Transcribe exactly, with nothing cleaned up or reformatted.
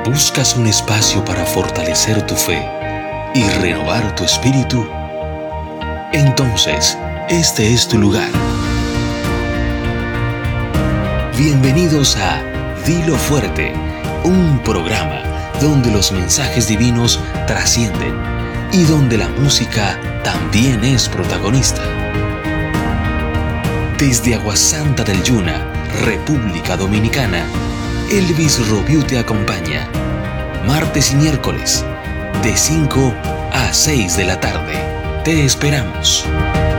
¿Buscas un espacio para fortalecer tu fe y renovar tu espíritu? Entonces, este es tu lugar. Bienvenidos a Dilo Fuerte, un programa donde los mensajes divinos trascienden y donde la música también es protagonista. Desde Aguasanta del Yuna, República Dominicana, Elvis Robiu te acompaña, martes y miércoles, de cinco a seis de la tarde. Te esperamos.